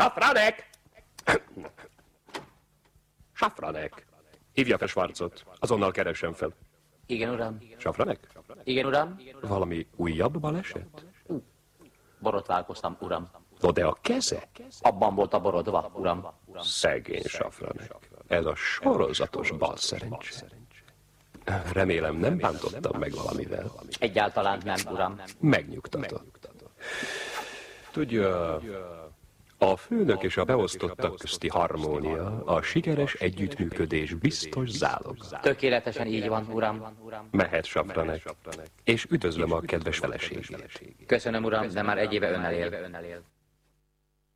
Safranek! Safranek! Hívja fel Schwarzot. Azonnal keressen fel. Igen, uram. Safranek? Igen, uram. Valami újabb baleset? Borotválkoztam, uram. No, de a keze? Abban volt a borodva, uram. Szegény Safranek. Ez a sorozatos balszerencse. Remélem nem bántottam meg valamivel. Egyáltalán nem, uram. Megnyugtatott. Tudja, a főnök és a beosztottak közti harmónia, a sikeres együttműködés biztos zálog. Tökéletesen így van, uram. Mehet Safranek, és üdvözlöm a kedves feleségét. Köszönöm, uram, de már egy éve önnel él.